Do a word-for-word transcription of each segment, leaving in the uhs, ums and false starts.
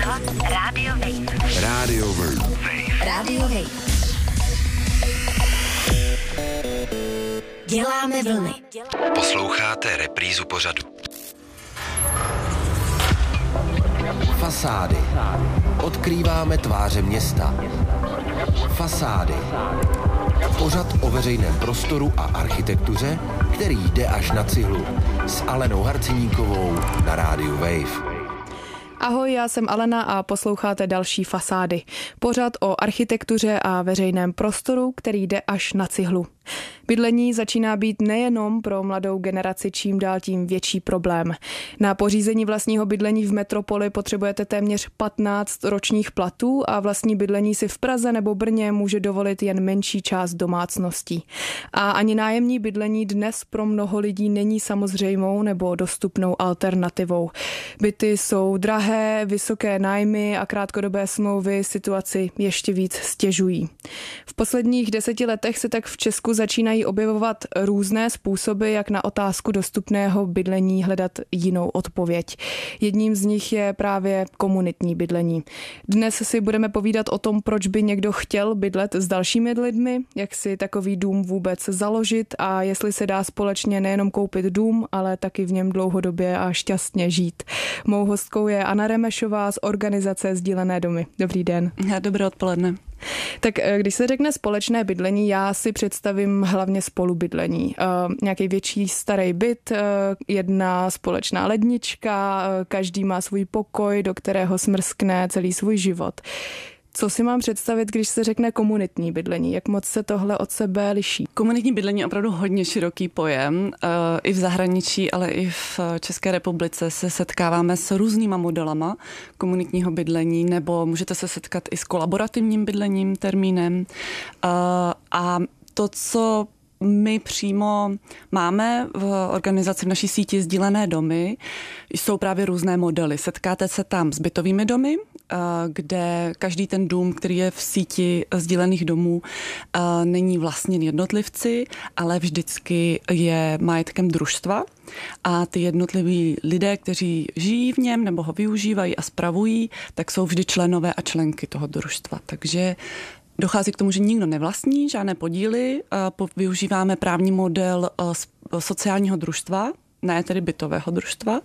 Posloucháte Radio Wave. Radio Wave. Radio Wave. Děláme vlny. Posloucháte reprízu pořadu. Fasády. Odkrýváme tváře města. Fasády. Pořad o veřejném prostoru a architektuře, který jde až na cihlu. S Alenou Harciníkovou na rádiu Wave. Ahoj, já jsem Alena a posloucháte další Fasády. Pořad o architektuře a veřejném prostoru, který jde až na cihlu. Bydlení začíná být nejenom pro mladou generaci čím dál tím větší problém. Na pořízení vlastního bydlení v metropoli potřebujete téměř patnáct ročních platů a vlastní bydlení si v Praze nebo Brně může dovolit jen menší část domácností. A ani nájemní bydlení dnes pro mnoho lidí není samozřejmou nebo dostupnou alternativou. Byty jsou drahé, vysoké nájmy a krátkodobé smlouvy situaci ještě víc stěžují. V posledních deseti letech se tak v Česku začínají objevovat různé způsoby, jak na otázku dostupného bydlení hledat jinou odpověď. Jedním z nich je právě komunitní bydlení. Dnes si budeme povídat o tom, proč by někdo chtěl bydlet s dalšími lidmi, jak si takový dům vůbec založit a jestli se dá společně nejenom koupit dům, ale taky v něm dlouhodobě a šťastně žít. Mou hostkou je Anna Remešová z organizace Sdílené domy. Dobrý den. Dobré odpoledne. Tak když se řekne společné bydlení, já si představím hlavně spolubydlení. Uh, nějaký větší starý byt, uh, jedna společná lednička, uh, každý má svůj pokoj, do kterého smrskne celý svůj život. Co si mám představit, když se řekne komunitní bydlení? Jak moc se tohle od sebe liší? Komunitní bydlení je opravdu hodně široký pojem. I v zahraničí, ale i v České republice se setkáváme s různýma modelama komunitního bydlení, nebo můžete se setkat i s kolaborativním bydlením, termínem. A to, co my přímo máme v organizaci v naší síti Sdílené domy, jsou právě různé modely. Setkáte se tam s bytovými domy, kde každý ten dům, který je v síti sdílených domů, není vlastněn jednotlivci, ale vždycky je majetkem družstva. A ty jednotliví lidé, kteří žijí v něm nebo ho využívají a spravují, tak jsou vždy členové a členky toho družstva. Takže dochází k tomu, že nikdo nevlastní žádné podíly, využíváme právní model sociálního družstva, ne tedy bytového družstva,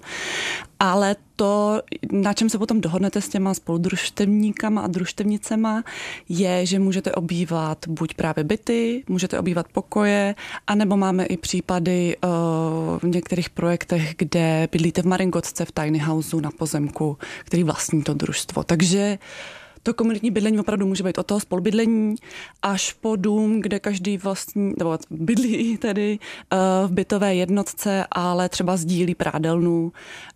ale to, na čem se potom dohodnete s těma spoludružstevníkama a družstevnicema, je, že můžete obývat buď právě byty, můžete obývat pokoje, anebo máme i případy uh, v některých projektech, kde bydlíte v Maringotce v tiny houseu na pozemku, který vlastní to družstvo. Takže to komunitní bydlení opravdu může být od toho spolubydlení až po dům, kde každý vlastní, nebo bydlí tedy uh, v bytové jednotce, ale třeba sdílí prádelnu,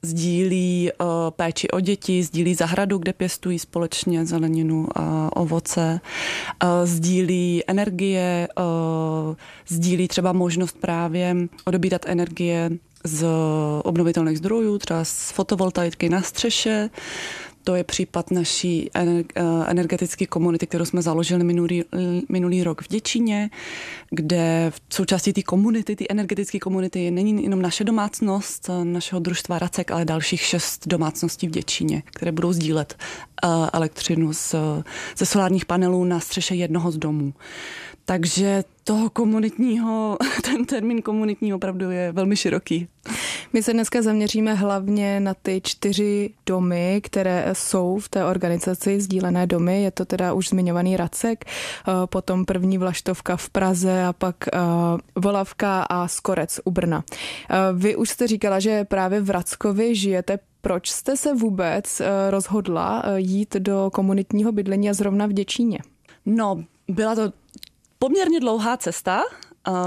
sdílí uh, péči o děti, sdílí zahradu, kde pěstují společně zeleninu a ovoce, uh, sdílí energie, uh, sdílí třeba možnost právě odebírat energie z obnovitelných zdrojů, třeba z fotovoltaiky na střeše. To je případ naší energetické komunity, kterou jsme založili minulý, minulý rok v Děčíně, kde v součástí té komunity, té energetické komunity, není jenom naše domácnost, našeho družstva Racek, ale dalších šest domácností v Děčíně, které budou sdílet elektřinu z, ze solárních panelů na střeše jednoho z domů. Takže toho komunitního, ten termín komunitní opravdu je velmi široký. My se dneska zaměříme hlavně na ty čtyři domy, které jsou v té organizaci Sdílené domy. Je to teda už zmiňovaný Racek, potom první Vlaštovka v Praze a pak Volavka a Skorec u Brna. Vy už jste říkala, že právě v Rackovi žijete. Proč jste se vůbec rozhodla jít do komunitního bydlení a zrovna v Děčíně? No, byla to poměrně dlouhá cesta. Uh,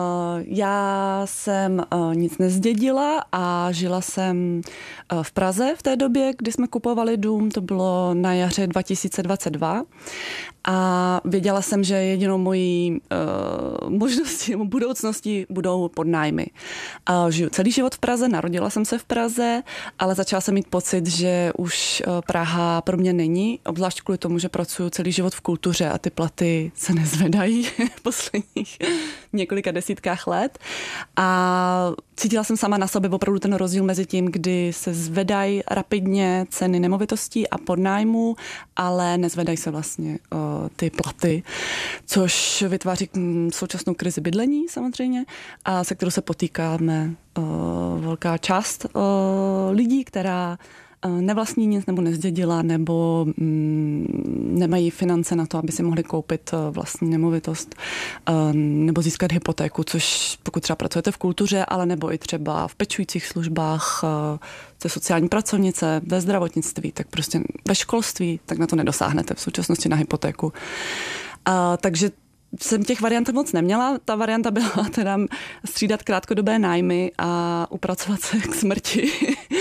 já jsem uh, nic nezdědila a žila jsem uh, v Praze v té době, kdy jsme kupovali dům, to bylo na jaře dva tisíce dvacet dva. A věděla jsem, že jedinou mojí uh, možností nebo budoucností budou podnájmy. Uh, žiju celý život v Praze, narodila jsem se v Praze, ale začala jsem mít pocit, že už uh, Praha pro mě není, obzvlášť kvůli tomu, že pracuji celý život v kultuře a ty platy se nezvedají v posledních několika desítkách let. A cítila jsem sama na sobě opravdu ten rozdíl mezi tím, kdy se zvedají rapidně ceny nemovitostí a podnájmu, ale nezvedají se vlastně uh, ty platy, což vytváří současnou krizi bydlení samozřejmě, a se kterou se potýkáme uh, velká část uh, lidí, která uh, nevlastní nic nebo nezdědila, nebo um, nemají finance na to, aby si mohli koupit uh, vlastní nemovitost uh, nebo získat hypotéku, což pokud třeba pracujete v kultuře, ale nebo i třeba v pečujících službách, uh, ze sociální pracovnice, ve zdravotnictví, tak prostě ve školství, tak na to nedosáhnete v současnosti na hypotéku. A, takže jsem těch variant moc neměla. Ta varianta byla teda střídat krátkodobé nájmy a upracovat se k smrti.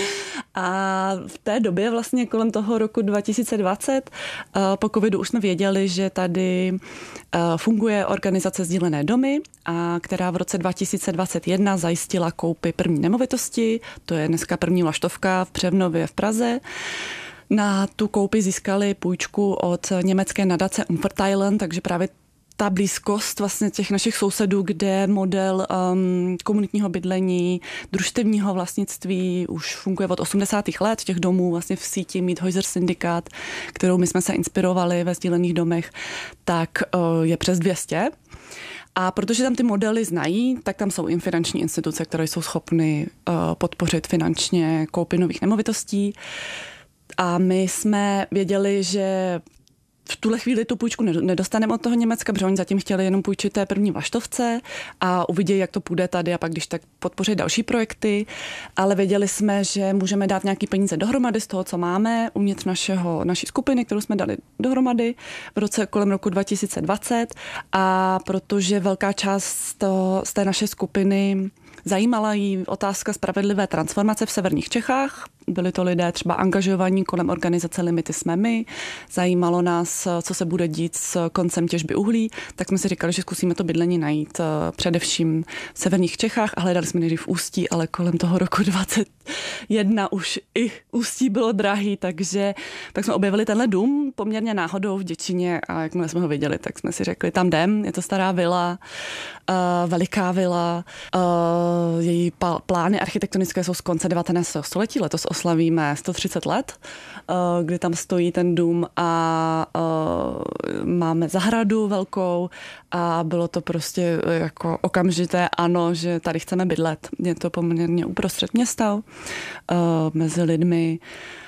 A v té době vlastně kolem toho roku dva tisíce dvacet po covidu už jsme věděli, že tady funguje organizace Sdílené domy, a která v roce dva tisíce dvacet jedna zajistila koupy první nemovitosti. To je dneska první vlaštovka v Převnově v Praze. Na tu koupi získali půjčku od německé nadace Umverteilen, takže právě ta blízkost vlastně těch našich sousedů, kde model um, komunitního bydlení, družstevního vlastnictví už funguje od osmdesátých let, těch domů vlastně v síti Miethäuser Syndikát, kterou my jsme se inspirovali ve sdílených domech, tak uh, je přes dvě stě. A protože tam ty modely znají, tak tam jsou i finanční instituce, které jsou schopny uh, podpořit finančně koupy nových nemovitostí. A my jsme věděli, že v tuhle chvíli tu půjčku nedostaneme od toho Německa, protože oni zatím chtěli jenom půjčit té první vlaštovce a uvidějí, jak to půjde tady, a pak když tak podpoří další projekty. Ale věděli jsme, že můžeme dát nějaký peníze dohromady z toho, co máme uvnitř našeho, naší skupiny, kterou jsme dali dohromady v roce kolem roku dva tisíce dvacet. A protože velká část to, z té naší skupiny zajímala jí otázka spravedlivé transformace v severních Čechách. Byli to lidé třeba angažovaní kolem organizace Limity jsme my. Zajímalo nás, co se bude dít s koncem těžby uhlí. Tak jsme si říkali, že zkusíme to bydlení najít především v severních Čechách a hledali jsme nejdřív v Ústí, ale kolem toho roku dvacet jedna už i Ústí bylo drahý, takže tak jsme objevili tenhle dům poměrně náhodou v Děčíně a jakmile jsme ho viděli, tak jsme si řekli, tam jdem, je to stará vila, uh, veliká vila, uh, její plány architektonické jsou z konce devatenáctého století, letos oslavíme sto třicet let, kdy tam stojí ten dům a máme zahradu velkou a bylo to prostě jako okamžité ano, že tady chceme bydlet. Je to poměrně uprostřed města, mezi lidmi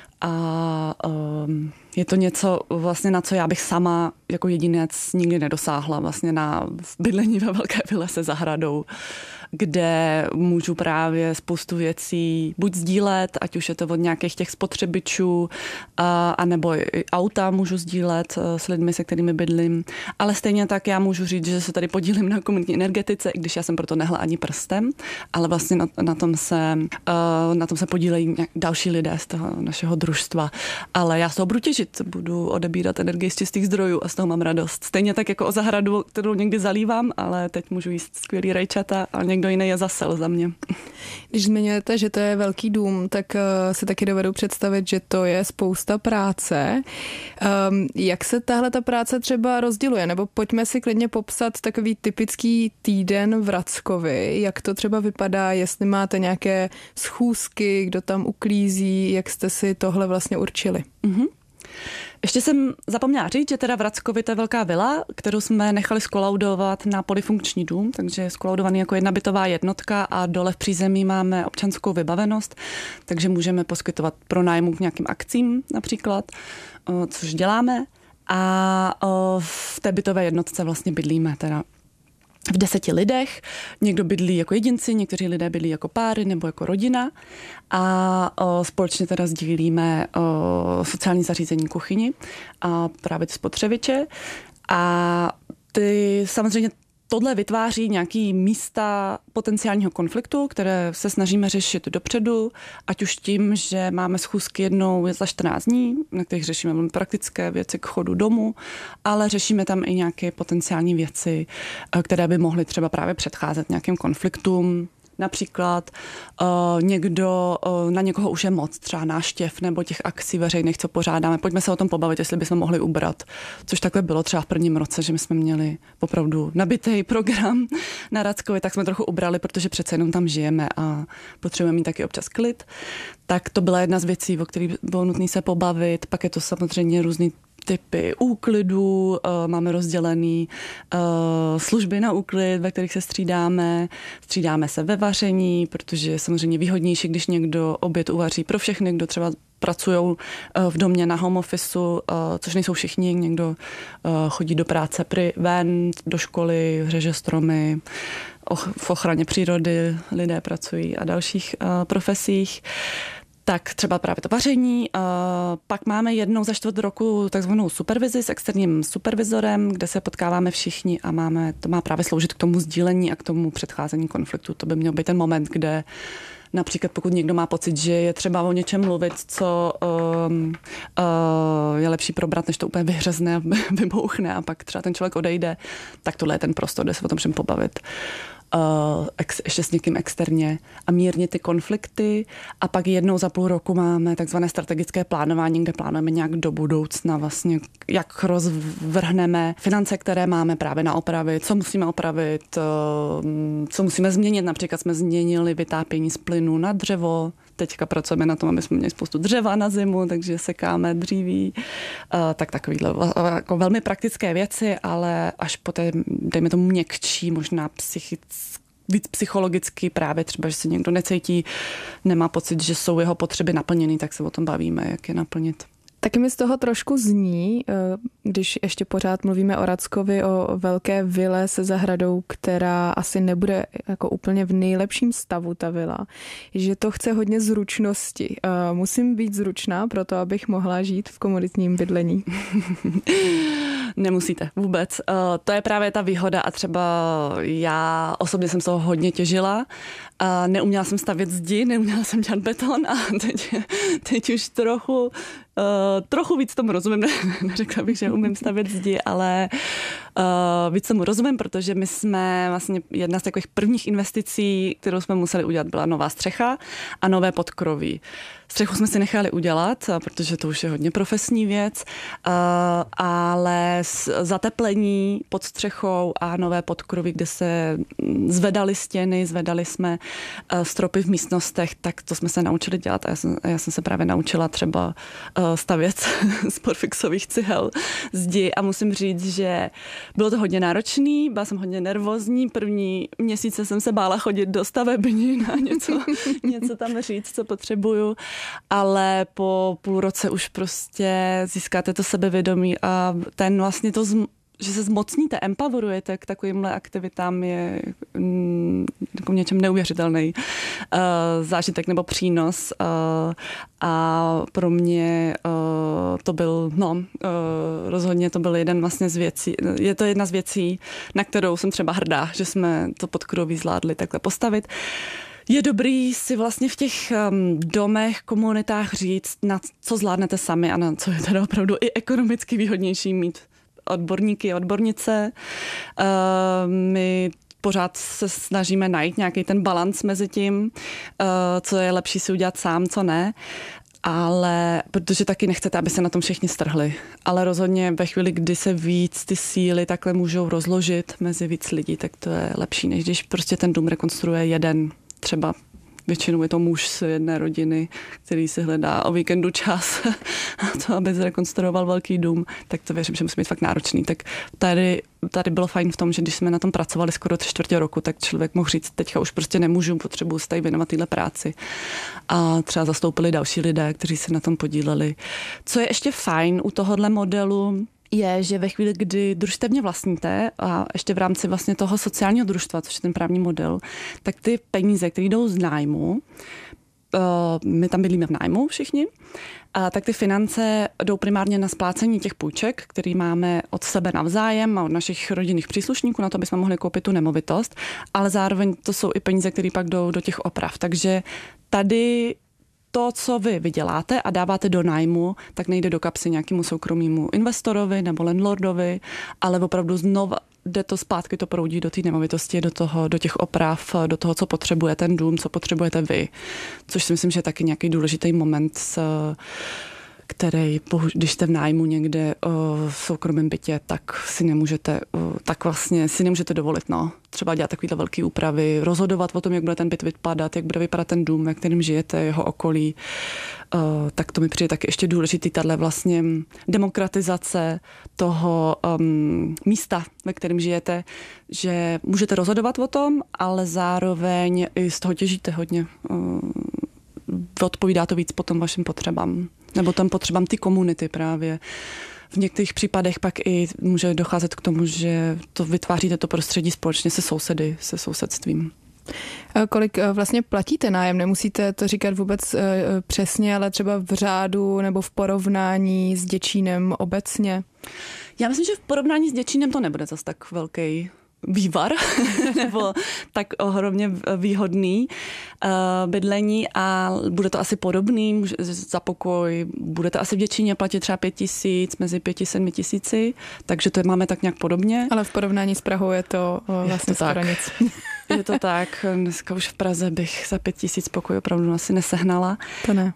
a je to něco vlastně, na co já bych sama jako jedinec nikdy nedosáhla, vlastně na bydlení ve velké vile se zahradou, kde můžu právě spoustu věcí buď sdílet, ať už je to od nějakých těch spotřebičů, a, a nebo i auta můžu sdílet s lidmi, se kterými bydlím. Ale stejně tak já můžu říct, že se tady podílím na komunitní energetice, i když já jsem proto nehla ani prstem, ale vlastně na, na, tom, se, na tom se podílejí další lidé z toho našeho družstva. Ale já z toho budu těžit, budu odebírat energii z čistých zdrojů a z toho mám radost. Stejně tak jako o zahradu, kterou někdy zalívám, ale teď můžu jíst skvělý rajčata a někdo jiný je zasel za mě. Když zmiňujete, že to je velký dům, tak si taky dovedu představit, že to je spousta práce. Um, jak se tahle ta práce třeba rozděluje? Nebo pojďme si klidně popsat takový typický týden v Rackovi. Jak to třeba vypadá, jestli máte nějaké schůzky, kdo tam uklízí, jak jste si tohle vlastně určili? Mhm. Ještě jsem zapomněla říct, že teda v Rackovi to je velká vila, kterou jsme nechali skolaudovat na polifunkční dům, takže je skolaudovaný jako jedna bytová jednotka a dole v přízemí máme občanskou vybavenost, takže můžeme poskytovat pronájmu k nějakým akcím například, což děláme, a v té bytové jednotce vlastně bydlíme teda v deseti lidech. Někdo bydlí jako jedinci, někteří lidé bydlí jako páry nebo jako rodina a o, společně teda sdílíme o, sociální zařízení, kuchyni a právě ty spotřebiče. A ty samozřejmě tohle vytváří nějaký místa potenciálního konfliktu, které se snažíme řešit dopředu, ať už tím, že máme schůzky jednou za čtrnáct dní, na kterých řešíme velmi praktické věci k chodu domů, ale řešíme tam i nějaké potenciální věci, které by mohly třeba právě předcházet nějakým konfliktům. Například uh, někdo, uh, na někoho už je moc, třeba náštěv nebo těch akcí veřejných, co pořádáme. Pojďme se o tom pobavit, jestli bychom mohli ubrat. Což takhle bylo třeba v prvním roce, že my jsme měli opravdu nabitý program na Rackově, tak jsme trochu ubrali, protože přece jenom tam žijeme a potřebujeme mít taky občas klid. Tak to byla jedna z věcí, o kterých bylo nutné se pobavit. Pak je to samozřejmě různý typy úklidu, máme rozdělený služby na úklid, ve kterých se střídáme. Střídáme se ve vaření, protože je samozřejmě výhodnější, když někdo oběd uvaří pro všechny, kdo třeba pracují v domě na home officeu, což nejsou všichni. Někdo chodí do práce pry, ven, do školy, řeže stromy, v ochraně přírody lidé pracují a dalších profesích. Tak třeba právě to vaření. Pak máme jednou za čtvrt roku takzvanou supervizi s externím supervizorem, kde se potkáváme všichni a máme, to má právě sloužit k tomu sdílení a k tomu předcházení konfliktu. To by měl být ten moment, kde například pokud někdo má pocit, že je třeba o něčem mluvit, co um, uh, je lepší probrat, než to úplně vyhřezne a vybouchne a pak třeba ten člověk odejde, tak tohle je ten prostor, kde se o tom můžeme pobavit. Uh, ex, ještě s někým externě a mírně ty konflikty a pak jednou za půl roku máme takzvané strategické plánování, kde plánujeme nějak do budoucna vlastně, jak rozvrhneme finance, které máme právě na opravy, co musíme opravit, uh, co musíme změnit. Například jsme změnili vytápění z plynu na dřevo. Teďka pracujeme na tom, aby jsme měli spoustu dřeva na zimu, takže sekáme dříví. Uh, tak takovýhle jako velmi praktické věci, ale až po té, dejme tomu měkčí, možná psychické, víc psychologicky právě třeba, že se někdo necítí, nemá pocit, že jsou jeho potřeby naplněny, tak se o tom bavíme, jak je naplnit. Taky mi z toho trošku zní, když ještě pořád mluvíme o Rackovi, o velké vile se zahradou, která asi nebude jako úplně v nejlepším stavu ta vila, že to chce hodně zručnosti. Musím být zručná pro to, abych mohla žít v komunitním bydlení. Nemusíte vůbec. To je právě ta výhoda a třeba já osobně jsem z toho hodně těžila. Neuměla jsem stavět zdi, neuměla jsem dělat beton a teď, teď už trochu Uh, trochu víc tomu rozumím, ne, neřekla bych, že umím stavět zdi, ale uh, víc tomu rozumím, protože my jsme vlastně jedna z takových prvních investicí, kterou jsme museli udělat, byla nová střecha a nové podkroví. Střechu jsme si nechali udělat, protože to už je hodně profesní věc, uh, ale zateplení pod střechou a nové podkroví, kde se zvedaly stěny, zvedali jsme uh, stropy v místnostech, tak to jsme se naučili dělat a já jsem, já jsem se právě naučila třeba uh, stavět z porfixových cihel zdi a musím říct, že bylo to hodně náročný, byla jsem hodně nervózní, první měsíce jsem se bála chodit do stavební a něco, něco tam říct, co potřebuju, ale po půl roce už prostě získáte to sebevědomí a ten vlastně to zm- že se zmocníte, empowerujete k takovýmhle aktivitám je mm, jako něčem neuvěřitelný uh, zážitek nebo přínos uh, a pro mě uh, to byl, no, uh, rozhodně to byl jeden vlastně z věcí, je to jedna z věcí, na kterou jsem třeba hrdá, že jsme to podkroví zvládli takhle postavit. Je dobrý si vlastně v těch um, domech, komunitách říct, na co zvládnete sami a na co je teda opravdu i ekonomicky výhodnější mít odborníky, odbornice. Uh, my pořád se snažíme najít nějaký ten balanc mezi tím, uh, co je lepší si udělat sám, co ne. Ale protože taky nechcete, aby se na tom všichni strhli. Ale rozhodně ve chvíli, kdy se víc ty síly takhle můžou rozložit mezi víc lidí, tak to je lepší, než když prostě ten dům rekonstruuje jeden. Třeba většinou je to muž z jedné rodiny, který si hledá o víkendu čas a to, aby zrekonstruoval velký dům, tak to věřím, že musí být fakt náročný. Tak tady, tady bylo fajn v tom, že když jsme na tom pracovali skoro tři čtvrtě roku, tak člověk mohl říct, teďka už prostě nemůžu, potřebuji se tady věnovat téhle práci. A třeba zastoupili další lidé, kteří se na tom podíleli. Co je ještě fajn u tohohle modelu, je, že ve chvíli, kdy družstevně vlastníte a ještě v rámci vlastně toho sociálního družstva, což je ten právní model, tak ty peníze, které jdou z nájmu, my tam bydlíme v nájmu všichni, a tak ty finance jdou primárně na splácení těch půjček, který máme od sebe navzájem a od našich rodinných příslušníků na to, aby jsme mohli koupit tu nemovitost, ale zároveň to jsou i peníze, které pak jdou do těch oprav. Takže tady to, co vy vyděláte a dáváte do nájmu, tak nejde do kapsy nějakému soukromému investorovi nebo landlordovi, ale opravdu znova jde to zpátky, to proudí do té nemovitosti, do toho, do těch oprav, do toho, co potřebuje ten dům, co potřebujete vy. Což si myslím, že je taky nějaký důležitý moment, který, když jste v nájmu někde v soukromém bytě, tak si nemůžete, tak vlastně si nemůžete dovolit, no. Třeba dělat takovýhle velký úpravy, rozhodovat o tom, jak bude ten byt vypadat, jak bude vypadat ten dům, ve kterém žijete, jeho okolí. Tak to mi přijde taky ještě důležitý, tahle vlastně demokratizace toho um, místa, ve kterém žijete, že můžete rozhodovat o tom, ale zároveň i z toho těžíte hodně. Odpovídá to víc potom vašim potřebám. Nebo tam potřebám ty komunity právě. V některých případech pak i může docházet k tomu, že to vytváříte to prostředí společně se sousedy, se sousedstvím. Kolik vlastně platíte nájem? Nemusíte to říkat vůbec přesně, ale třeba v řádu nebo v porovnání s Děčínem obecně? Já myslím, že v porovnání s Děčínem to nebude zas tak velký vývar nebo tak ohromně výhodný uh, bydlení a bude to asi podobný za pokoj. Budete asi v Děčíně platit třeba pět tisíc, mezi pěti sedmi tisíci, takže to máme tak nějak podobně. Ale v porovnání s Prahou je to vlastně skoro nic. Je to tak. Dneska už v Praze bych za pět tisíc pokoj opravdu asi nesehnala. To ne.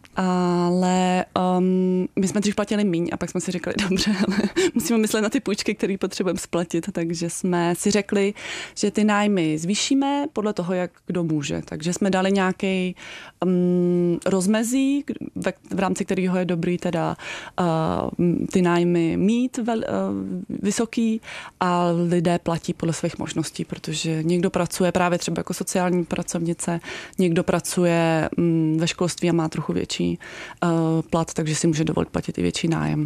Ale um, my jsme dřív platili míň a pak jsme si řekli, dobře, ale musíme myslet na ty půjčky, které potřebujeme splatit. Takže jsme si řekli, že ty nájmy zvýšíme podle toho, jak kdo může. Takže jsme dali nějaký um, rozmezí, v, v rámci kterého je dobrý teda uh, ty nájmy mít vel, uh, vysoký a lidé platí podle svých možností, protože někdo pracuje právě třeba jako sociální pracovnice, někdo pracuje um, ve školství a má trochu větší uh, plat, takže si může dovolit platit i větší nájem.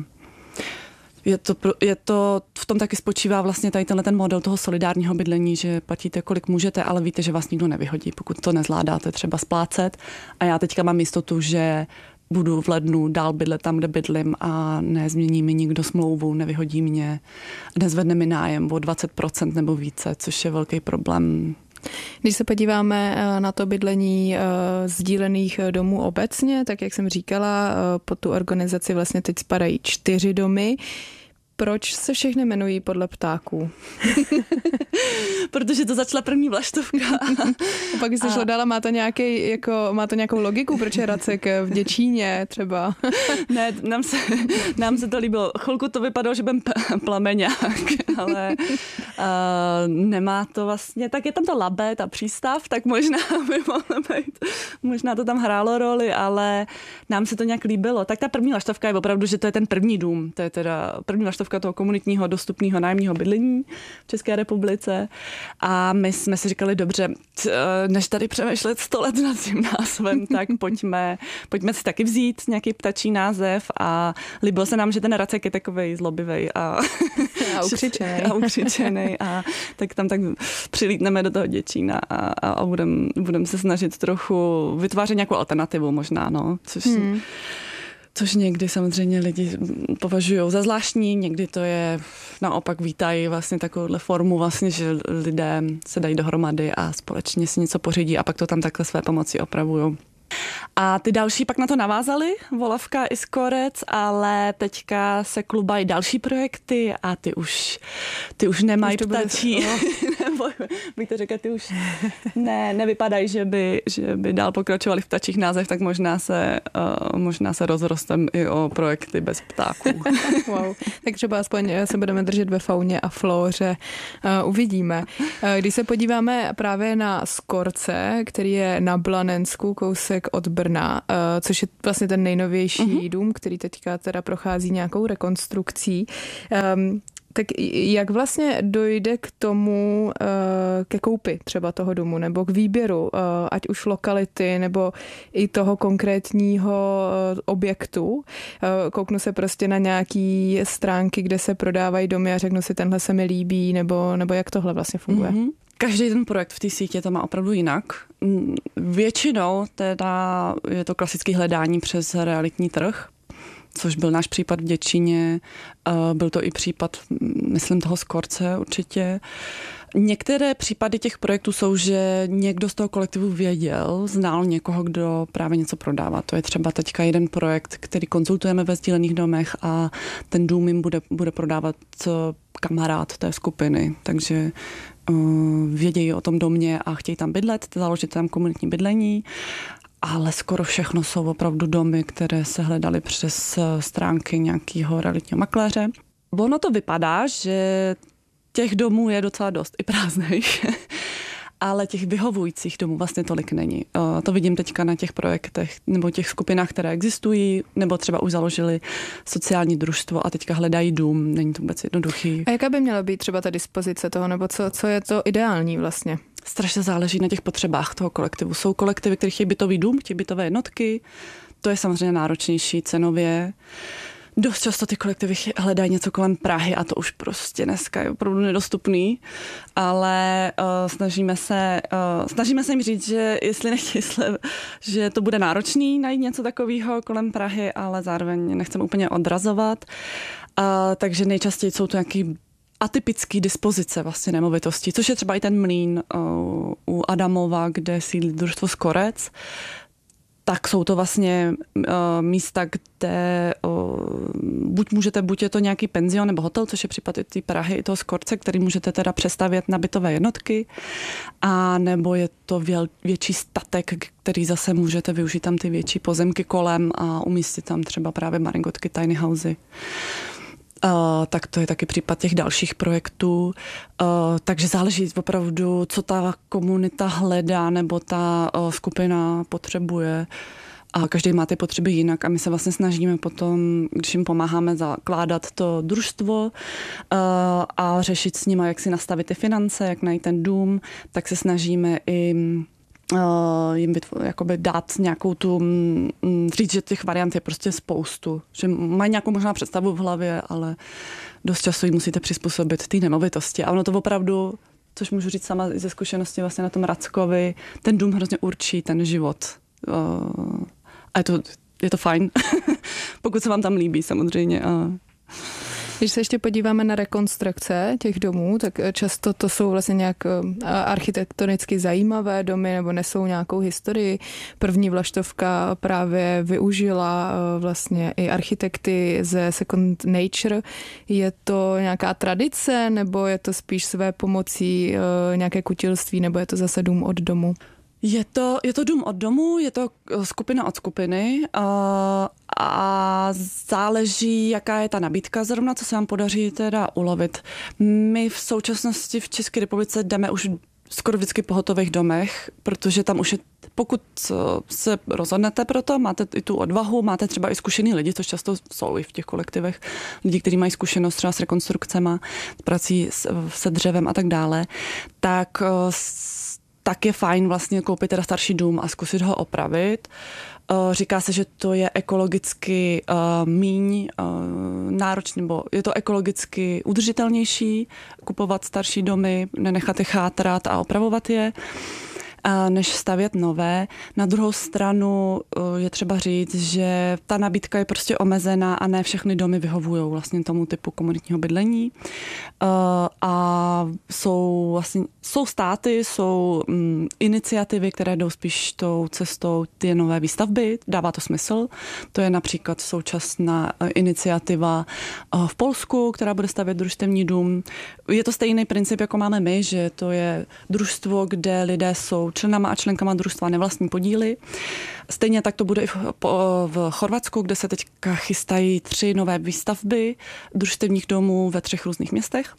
Je to, je to, v tom taky spočívá vlastně tady tenhle ten model toho solidárního bydlení, že platíte, kolik můžete, ale víte, že vás nikdo nevyhodí, pokud to nezvládáte třeba splácet. A já teďka mám jistotu, že budu v lednu dál bydlet tam, kde bydlím a nezmění mi nikdo smlouvu, nevyhodí mě, nezvedne mi nájem o dvacet procent nebo více, což je velký problém. Když se podíváme na to bydlení sdílených domů obecně, tak jak jsem říkala, pod tu organizaci vlastně teď spadají čtyři domy. Proč se všechny jmenují podle ptáků? Protože to začala první vlaštovka. A pak se šlo dál, má to, nějaký, jako, má to nějakou logiku, proč je Racek v Děčíně třeba? Ne, nám se, nám se to líbilo. Chvilku to vypadalo, že budem plameňák, ale uh, nemá to vlastně, tak je tam to Labe, ta přístav, tak možná by mohlo být, možná to tam hrálo roli, ale nám se to nějak líbilo. Tak ta první vlaštovka je opravdu, že to je ten první dům, to je teda první vlaštovka toho komunitního dostupného nájemního bydlení v České republice a my jsme si říkali, dobře, než tady přemýšlet sto let nad tím názvem, tak pojďme, pojďme si taky vzít nějaký ptačí název a líbilo se nám, že ten Racek je takovej zlobivej a, a ukřičenej. a, ukřičenej a tak tam tak přilítneme do toho Děčína a, a, a budeme budem se snažit trochu vytvářet nějakou alternativu možná, no, což hmm. Což někdy samozřejmě lidi považují za zvláštní, někdy to je naopak vítají vlastně takovouhle formu, vlastně, že lidé se dají dohromady a společně si něco pořídí a pak to tam takhle své pomocí opravují. A ty další pak na to navázali, Volavka i Skorec, ale teďka se klubají další projekty a ty už, ty už nemají už ptačí. Nebo bych to řekla, ty už ne, nevypadají, že by, že by dál pokračovali v ptačích názvech, tak možná se, uh, možná se rozrostem i o projekty bez ptáků. Wow. Tak třeba aspoň se budeme držet ve fauně a flóře. Uh, uvidíme. Uh, když se podíváme právě na Skorce, který je na Blanensku, kousek od Brna, což je vlastně ten nejnovější uh-huh. dům, který teďka teda prochází nějakou rekonstrukcí. Um, tak jak vlastně dojde k tomu, uh, ke koupi třeba toho domu, nebo k výběru, uh, ať už lokality, nebo i toho konkrétního uh, objektu. Uh, kouknu se prostě na nějaký stránky, kde se prodávají domy a řeknu si, tenhle se mi líbí, nebo, nebo jak tohle vlastně funguje. Uh-huh. Každý ten projekt v té sítě to má opravdu jinak. Většinou teda je to klasické hledání přes realitní trh, což byl náš případ v Děčíně, byl to i případ, myslím, toho Skorce určitě. Některé případy těch projektů jsou, že někdo z toho kolektivu věděl, znal někoho, kdo právě něco prodává. To je třeba teďka jeden projekt, který konzultujeme ve sdílených domech a ten dům jim bude, bude prodávat kamarád té skupiny, takže uh, vědějí o tom domě a chtějí tam bydlet, založit tam komunitní bydlení. Ale skoro všechno jsou opravdu domy, které se hledaly přes stránky nějakého realitního makléře. Ono to vypadá, že těch domů je docela dost i prázdných, ale těch vyhovujících domů vlastně tolik není. To vidím teďka na těch projektech nebo těch skupinách, které existují, nebo třeba už založili sociální družstvo a teďka hledají dům. Není to vůbec jednoduchý. A jaká by měla být třeba ta dispozice toho, nebo co, co je to ideální vlastně? Strašně záleží na těch potřebách toho kolektivu. Jsou kolektivy, které chtějí bytový dům, chtějí bytové jednotky. To je samozřejmě náročnější cenově. Dost často ty kolektivy hledají něco kolem Prahy a to už prostě dneska je opravdu nedostupný, ale uh, snažíme se, uh, snažíme se jim říct, že jestli nechtějí, že to bude náročný najít něco takového kolem Prahy, ale zároveň nechceme úplně odrazovat. Uh, takže nejčastěji jsou to nějaký atypický dispozice vlastně nemovitostí, což je třeba i ten mlýn uh, u Adamova, kde sídlí družstvo Skorec. Tak jsou to vlastně uh, místa, kde uh, buď můžete, buď je to nějaký penzion nebo hotel, což je případ i té Prahy, i toho Skorce, který můžete teda přestavět na bytové jednotky, a nebo je to věl, větší statek, který zase můžete využít tam ty větší pozemky kolem a umístit tam třeba právě maringotky, tiny housey. Uh, tak to je taky případ těch dalších projektů. Uh, takže záleží opravdu, co ta komunita hledá nebo ta uh, skupina potřebuje. A každý má ty potřeby jinak a my se vlastně snažíme potom, když jim pomáháme zakládat to družstvo uh, a řešit s nimi, jak si nastavit ty finance, jak najít ten dům, tak se snažíme i Uh, jim vytvo- jakoby dát nějakou tu, mm, říct, že těch variant je prostě spoustu, že mají nějakou možná představu v hlavě, ale dost často jim musíte přizpůsobit ty nemovitosti. A ono to opravdu, což můžu říct sama ze zkušenosti vlastně na tom Rackovi, ten dům hrozně určí ten život. Uh, a je to, je to fajn, pokud se vám tam líbí samozřejmě. Uh. Když se ještě podíváme na rekonstrukce těch domů, tak často to jsou vlastně nějak architektonicky zajímavé domy nebo nesou nějakou historii. První vlaštovka právě využila vlastně i architekty ze Second Nature. Je to nějaká tradice nebo je to spíš své pomocí nějaké kutilství nebo je to zase dům od domu? Je to, je to dům od domu, je to skupina od skupiny a, a záleží, jaká je ta nabídka zrovna, co se vám podaří teda ulovit. My v současnosti v České republice jdeme už skoro vždycky po hotových domech, protože tam už je, pokud se rozhodnete pro to, máte i tu odvahu, máte třeba i zkušený lidi, což často jsou i v těch kolektivech, lidi, kteří mají zkušenost třeba s rekonstrukcema, s prací se dřevem a tak dále, tak tak je fajn vlastně koupit teda starší dům a zkusit ho opravit. Říká se, že to je ekologicky uh, míň uh, náročný, nebo je to ekologicky udržitelnější kupovat starší domy, nenechat je chátrat a opravovat je, uh, než stavět nové. Na druhou stranu uh, je třeba říct, že ta nabídka je prostě omezená a ne všechny domy vyhovují vlastně tomu typu komunitního bydlení. Uh, a jsou vlastně jsou státy, jsou um, iniciativy, které jdou spíš tou cestou ty nové výstavby, dává to smysl. To je například současná iniciativa uh, v Polsku, která bude stavět družstevní dům. Je to stejný princip, jako máme my, že to je družstvo, kde lidé jsou členama a členkama družstva, nevlastní podíly. Stejně tak to bude i v, v Chorvatsku, kde se teďka chystají tři nové výstavby družstevních domů ve třech různých městech.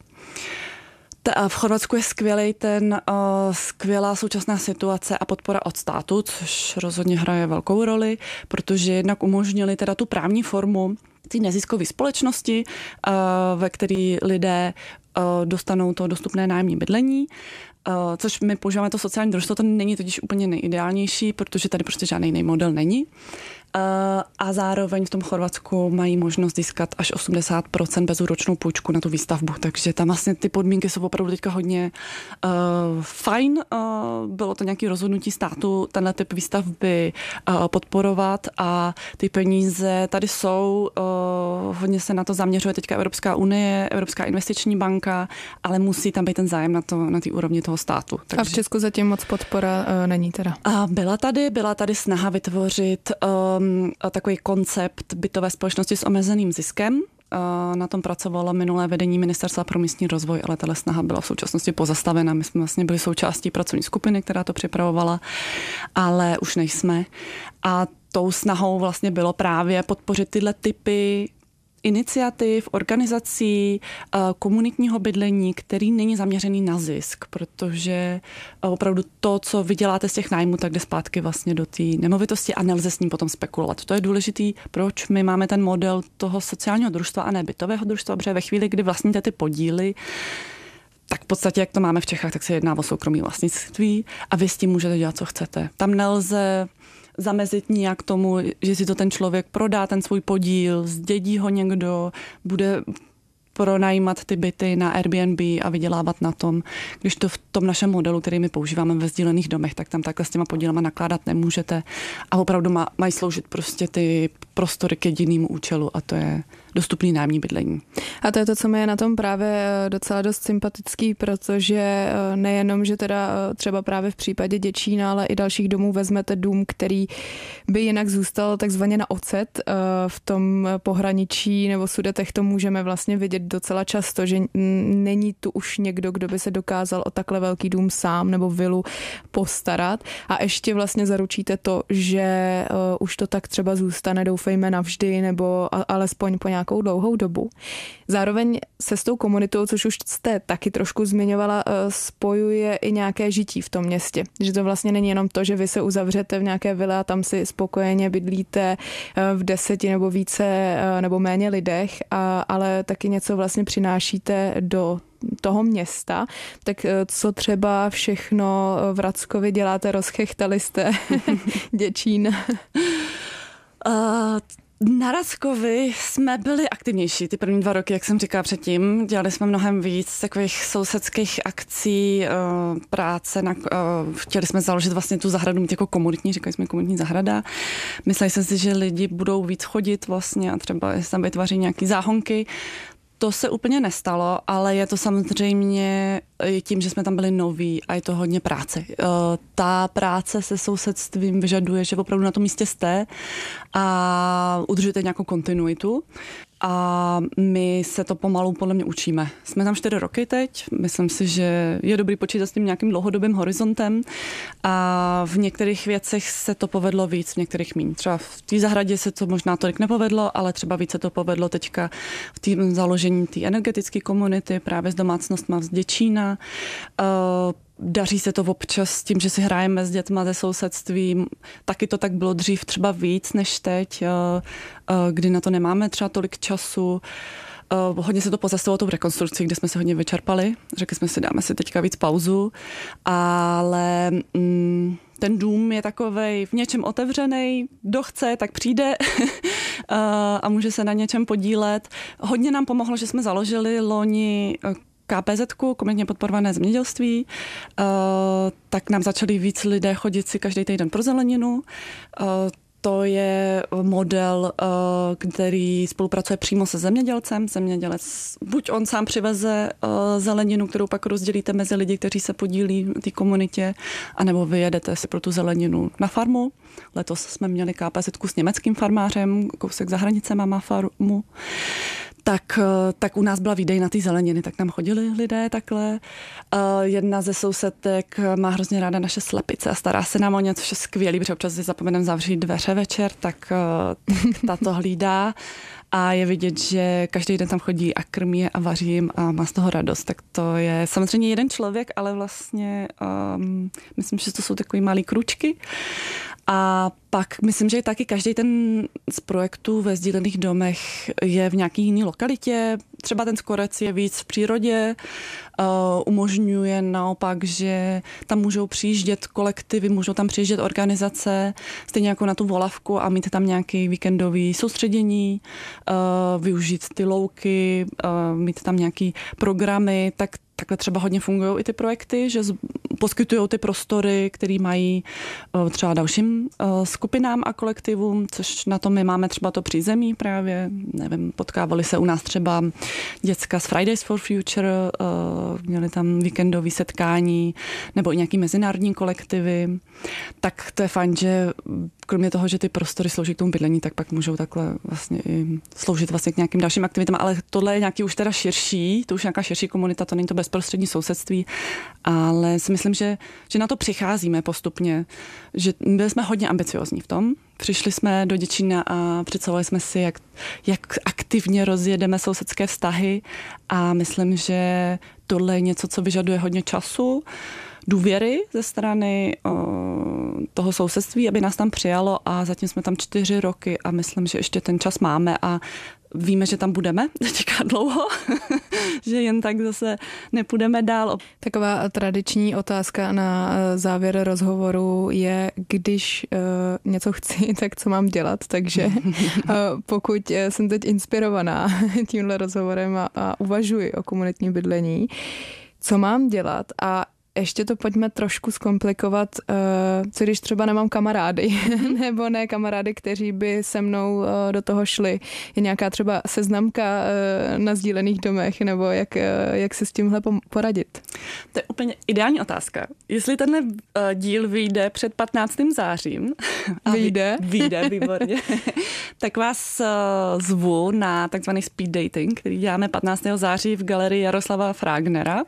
V Chorvatsku je skvělý ten uh, skvělá současná situace a podpora od státu, což rozhodně hraje velkou roli, protože jednak umožnili teda tu právní formu té neziskové společnosti, uh, ve které lidé uh, dostanou to dostupné nájemní bydlení, uh, což my používáme to sociální družstvo, to není totiž úplně nejideálnější, protože tady prostě žádný jiný model není. a zároveň v tom Chorvatsku mají možnost získat až osmdesát procent bezúročnou půjčku na tu výstavbu, takže tam vlastně ty podmínky jsou opravdu teďka hodně uh, fajn. Uh, bylo to nějaké rozhodnutí státu tenhle typ výstavby uh, podporovat a ty peníze tady jsou, uh, hodně se na to zaměřuje teďka Evropská unie, Evropská investiční banka, ale musí tam být ten zájem na, to, na té úrovni toho státu. Takže... A v Česku zatím moc podpora uh, není teda? A byla tady, byla tady snaha vytvořit um, takový koncept bytové společnosti s omezeným ziskem. Uh, na tom pracovalo minulé vedení Ministerstva pro místní rozvoj, ale tato snaha byla v současnosti pozastavena. My jsme vlastně byli součástí pracovní skupiny, která to připravovala, ale už nejsme. A tou snahou vlastně bylo právě podpořit tyhle typy iniciativ, organizací, komunitního bydlení, který není zaměřený na zisk, protože opravdu to, co vyděláte z těch nájmů, tak jde zpátky vlastně do té nemovitosti a nelze s ním potom spekulovat. To je důležitý, proč my máme ten model toho sociálního družstva a ne bytového družstva, protože ve chvíli, kdy vlastníte ty podíly, tak v podstatě, jak to máme v Čechách, tak se jedná o soukromí vlastnictví a vy s tím můžete dělat, co chcete. Tam nelze zamezit nijak tomu, že si to ten člověk prodá, ten svůj podíl, zdědí ho někdo, bude pronajímat ty byty na Airbnb a vydělávat na tom. Když to v tom našem modelu, který my používáme ve sdílených domech, tak tam takhle s těma podílama nakládat nemůžete a opravdu má, mají sloužit prostě ty prostory k jedinému účelu a to je dostupný nájemní bydlení. A to je to, co mi je na tom právě docela dost sympatický, protože nejenom, že teda třeba právě v případě Děčína, ale i dalších domů vezmete dům, který by jinak zůstal takzvaně na ocet v tom pohraničí nebo Sudetech, to můžeme vlastně vidět docela často, že není tu už někdo, kdo by se dokázal o takhle velký dům sám nebo vilu postarat a ještě vlastně zaručíte to, že už to tak třeba zůstane, doufejme navždy nebo alespoň po nějakou dlouhou dobu. Zároveň se s tou komunitou, což už jste taky trošku zmiňovala, spojuje i nějaké žití v tom městě. Že to vlastně není jenom to, že vy se uzavřete v nějaké vile a tam si spokojeně bydlíte v deseti nebo více nebo méně lidech, a, ale taky něco vlastně přinášíte do toho města. Tak co třeba všechno v Rackovi děláte, rozchechtali jste Děčín? Uh... Na Rackovi jsme byli aktivnější ty první dva roky, jak jsem říkala předtím. Dělali jsme mnohem víc takových sousedských akcí, práce. Na, chtěli jsme založit vlastně tu zahradu mít jako komunitní, říkali jsme komunitní zahrada. Mysleli jsme si, že lidi budou víc chodit vlastně a třeba se tam vytváří nějaký záhonky. To se úplně nestalo, ale je to samozřejmě tím, že jsme tam byli noví a je to hodně práce. Ta práce se sousedstvím vyžaduje, že opravdu na tom místě jste a udržíte nějakou kontinuitu. A my se to pomalu podle mě učíme. Jsme tam čtyři roky teď, myslím si, že je dobrý počítat s tím nějakým dlouhodobým horizontem a v některých věcech se to povedlo víc, v některých míň. Třeba v té zahradě se to možná tolik nepovedlo, ale třeba víc se to povedlo teďka v tým založení té energetické komunity právě s domácnostma z Děčína. Uh, Daří se to občas s tím, že si hrajeme s dětma ze sousedství. Taky to tak bylo dřív třeba víc než teď, kdy na to nemáme třeba tolik času. Hodně se to pozastavilo tou rekonstrukcí, kde jsme se hodně vyčerpali. Řekli jsme si, dáme si teďka víc pauzu, ale mm, ten dům je takovej v něčem otevřenej, kdo chce, tak přijde a může se na něčem podílet. Hodně nám pomohlo, že jsme založili loni K P Z ku, komunitně podporované zemědělství, tak nám začali víc lidé chodit si každý týden pro zeleninu. To je model, který spolupracuje přímo se zemědělcem. Zemědělec, buď on sám přiveze zeleninu, kterou pak rozdělíte mezi lidi, kteří se podílí v té komunitě, anebo vy jedete si pro tu zeleninu na farmu. Letos jsme měli K P Z ku s německým farmářem, kousek za hranicema má farmu. Tak, tak u nás byla výdej na té zeleniny, tak tam chodili lidé takhle. Jedna ze sousedek má hrozně ráda naše slepice a stará se nám o ně, což je skvělý, protože občas si zapomeneme zavřít dveře večer, tak, tak ta to hlídá a je vidět, že každý den tam chodí a krmí je a vaří jim a má z toho radost. Tak to je samozřejmě jeden člověk, ale vlastně um, myslím, že to jsou takový malý kručky. A pak myslím, že taky každý ten z projektů ve sdílených domech je v nějaký jiný lokalitě. třeba ten Skorec je víc v přírodě, uh, umožňuje naopak, že tam můžou přijíždět kolektivy, můžou tam přijíždět organizace, stejně jako na tu Volavku a mít tam nějaký víkendový soustředění, uh, využít ty louky, uh, mít tam nějaký programy, tak takhle třeba hodně fungují i ty projekty, že poskytují ty prostory, které mají uh, třeba dalším uh, skupinám a kolektivům, což na to my máme třeba to přízemí právě, nevím, potkávali se u nás třeba děcka z Fridays for Future, uh, měli tam víkendové setkání nebo i nějaký mezinárodní kolektivy, tak to je fajn, že kromě toho, že ty prostory slouží k tomu bydlení, tak pak můžou takhle vlastně i sloužit vlastně k nějakým dalším aktivitám, ale tohle je nějaký už teda širší, to už nějaká širší komunita, to není to bezprostřední sousedství, ale si myslím, že, že na to přicházíme postupně, že byli jsme hodně ambiciozní v tom. Přišli jsme do Děčína a představovali jsme si, jak, jak aktivně rozjedeme sousedské vztahy a myslím, že tohle je něco, co vyžaduje hodně času, důvěry ze strany o, toho sousedství, aby nás tam přijalo a zatím jsme tam čtyři roky a myslím, že ještě ten čas máme a víme, že tam budeme teďka dlouho, že jen tak zase nepůjdeme dál. Taková tradiční otázka na závěr rozhovoru je, když uh, něco chci, tak co mám dělat, takže uh, pokud jsem teď inspirovaná tímhle rozhovorem a, a uvažuji o komunitním bydlení, co mám dělat a ještě to pojďme trošku zkomplikovat, co když třeba nemám kamarády, nebo ne kamarády, kteří by se mnou do toho šli. Je nějaká třeba seznamka na sdílených domech, nebo jak, jak se s tímhle poradit? To je úplně ideální otázka. Jestli tenhle díl vyjde před patnáctým zářím, vyjde, vyjde výborně, tak vás zvu na takzvaný speed dating, který děláme patnáctého září v galerii Jaroslava Fragnera.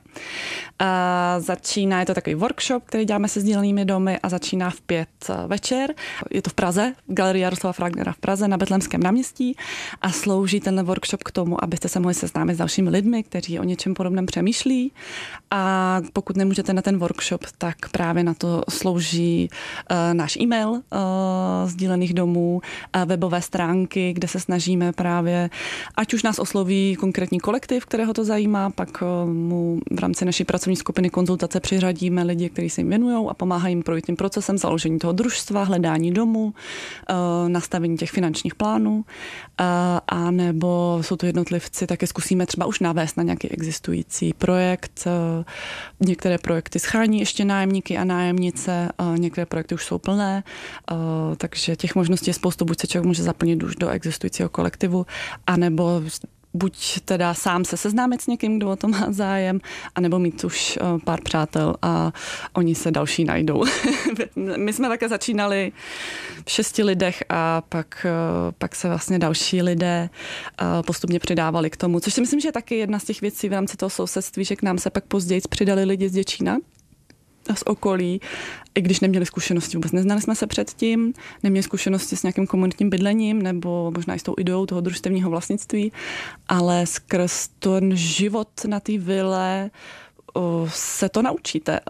A začíná, je to takový workshop, který děláme se sdílenými domy a začíná v pět večer. Je to v Praze, v galerii Jaroslava Fragnera v Praze na Betlémském náměstí a slouží tenhle workshop k tomu, abyste se mohli seznámit s dalšími lidmi, kteří o něčem podobném přemýšlí. A pokud nemůžete na ten workshop, tak právě na to slouží uh, náš e-mail uh, sdílených domů, uh, webové stránky, kde se snažíme právě, ať už nás osloví konkrétní kolektiv, kterého to zajímá, pak uh, mu v rámci naší pracovní skupiny konzultace přiřadíme lidi, kteří se jim věnují a pomáhají jim projít tím procesem založení toho družstva, hledání domu, uh, nastavení těch finančních plánů, uh, a nebo jsou to jednotlivci, také zkusíme třeba už navést na nějaký existující projekt. Uh, některé projekty schání ještě nájemníky a nájemnice, uh, některé projekty už jsou plné, uh, takže těch možností je spoustu, buď se člověk může zaplnit už do existujícího kolektivu, anebo buď teda sám se seznámit s někým, kdo o to má zájem, anebo mít už pár přátel a oni se další najdou. My jsme také začínali v šesti lidech a pak, pak se vlastně další lidé postupně přidávali k tomu, což si myslím, že je taky jedna z těch věcí v rámci toho sousedství, že k nám se pak později přidali lidi z Děčína, z okolí, i když neměli zkušenosti, vůbec neznali jsme se předtím, neměli zkušenosti s nějakým komunitním bydlením nebo možná i s tou ideou toho družstevního vlastnictví, ale skrz ten život na té vile o, se to naučíte.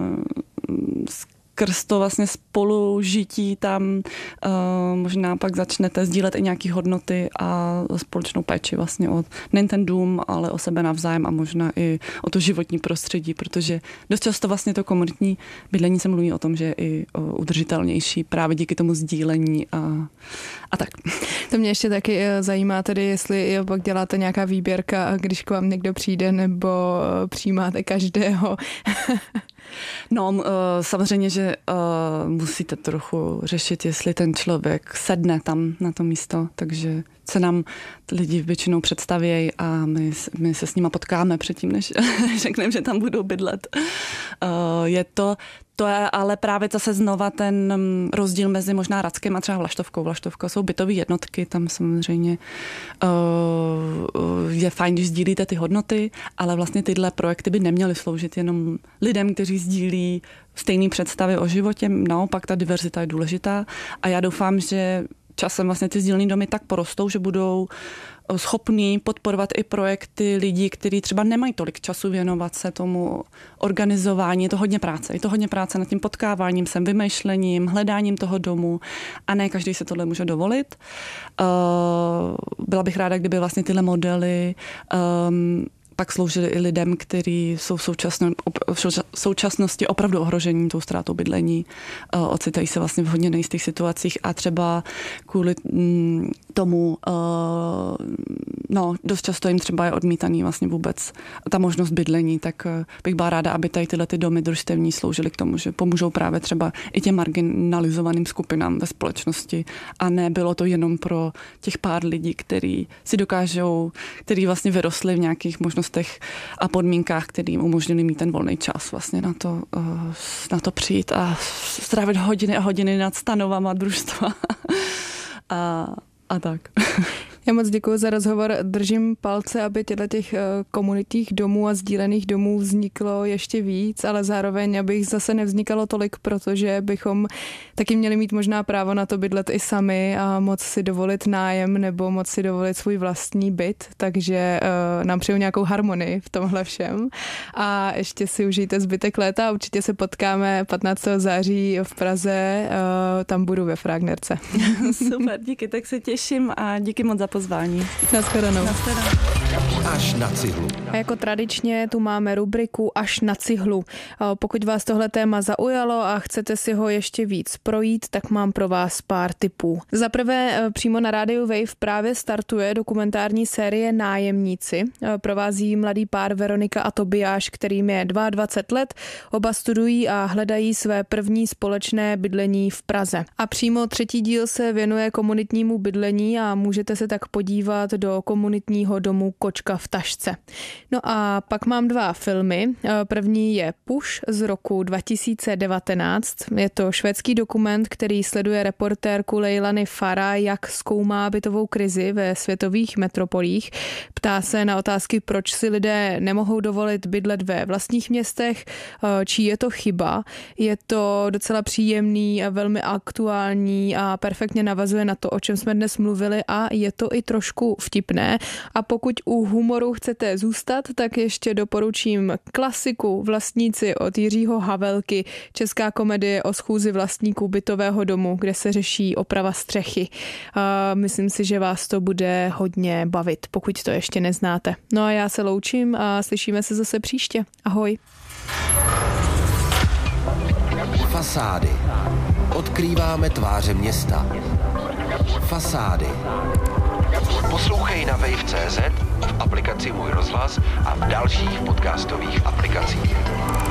Skrz to vlastně spolužití tam uh, možná pak začnete sdílet i nějaké hodnoty a společnou péči vlastně o nejen ten dům, ale o sebe navzájem a možná i o to životní prostředí, protože dost často vlastně to komunitní bydlení se mluví o tom, že je i uh, udržitelnější právě díky tomu sdílení a, a tak. To mě ještě taky zajímá tedy, jestli pak děláte nějaká výběrka, když k vám někdo přijde, nebo přijímáte každého. No, samozřejmě, že uh, musíte trochu řešit, jestli ten člověk sedne tam na to místo, takže se nám lidi většinou představějí a my, my se s nima potkáme předtím, než řekneme, že tam budou bydlet. Uh, je to, to je ale právě zase znova ten rozdíl mezi možná Radskem a třeba Vlaštovkou. Vlaštovka jsou bytové jednotky, tam samozřejmě uh, je fajn, když sdílíte ty hodnoty, ale vlastně tyhle projekty by neměly sloužit jenom lidem, kteří sdílí stejné představy o životě. Naopak ta diverzita je důležitá a já doufám, že časem vlastně ty sdílené domy tak porostou, že budou schopný podporovat i projekty lidí, kteří třeba nemají tolik času věnovat se tomu organizování. Je to hodně práce. Je to hodně práce nad tím potkáváním se, vymýšlením, hledáním toho domu a ne každý se tohle může dovolit. Byla bych ráda, kdyby vlastně tyhle modely um, pak sloužili i lidem, kteří jsou v, současno, v současnosti opravdu ohrožení tou ztrátou bydlení, ocitají se vlastně v hodně nejistých situacích a třeba kvůli tomu, no, dost často jim třeba je odmítaný vlastně vůbec ta možnost bydlení, tak bych byla ráda, aby tady tyhle ty domy družstevní sloužily k tomu, že pomůžou právě třeba i těm marginalizovaným skupinám ve společnosti a ne bylo to jenom pro těch pár lidí, kteří si dokážou, kteří vlastně vyrostli v nějakých možnostech a podmínkách, kterým umožnili mít ten volný čas vlastně na to, na to přijít a strávit hodiny a hodiny nad stanovama družstva a, a tak. Já moc děkuji za rozhovor. Držím palce, aby těchto těch komunitních domů a sdílených domů vzniklo ještě víc, ale zároveň, aby jich zase nevznikalo tolik, protože bychom taky měli mít možná právo na to bydlet i sami a moc si dovolit nájem nebo moc si dovolit svůj vlastní byt, takže uh, nám přeju nějakou harmonii v tomhle všem. A ještě si užijte zbytek léta, určitě se potkáme patnáctého září v Praze, uh, tam budu ve Fragnerce. Super, díky, tak se těším a díky moc za pozvání. Nashledanou. Až na cihlu. A jako tradičně tu máme rubriku Až na cihlu. Pokud vás tohle téma zaujalo a chcete si ho ještě víc projít, tak mám pro vás pár tipů. Za prvé přímo na rádiu Wave právě startuje dokumentární série Nájemníci. Provází mladý pár Veronika a Tobiáš, kterým je dvacet dva let. Oba studují a hledají své první společné bydlení v Praze. A přímo třetí díl se věnuje komunitnímu bydlení a můžete se tak podívat do komunitního domu Kočka v tašce. No a pak mám dva filmy. První je Push z roku dva tisíce devatenáct. Je to švédský dokument, který sleduje reportérku Leilany Farah, jak zkoumá bytovou krizi ve světových metropolích. Ptá se na otázky, proč si lidé nemohou dovolit bydlet ve vlastních městech, čí je to chyba. Je to docela příjemný a velmi aktuální a perfektně navazuje na to, o čem jsme dnes mluvili a je to i trošku vtipné. A pokud u humoru chcete zůstat, tak ještě doporučím klasiku Vlastníci od Jiřího Havelky, česká komedie o schůzi vlastníků bytového domu, kde se řeší oprava střechy. Myslím si, že vás to bude hodně bavit, pokud to ještě neznáte. No a já se loučím a slyšíme se zase příště. Ahoj. Fasády. Odkrýváme tváře města. Fasády. Poslouchej na wave tečka cé zet, v aplikaci Můj rozhlas a v dalších podcastových aplikacích.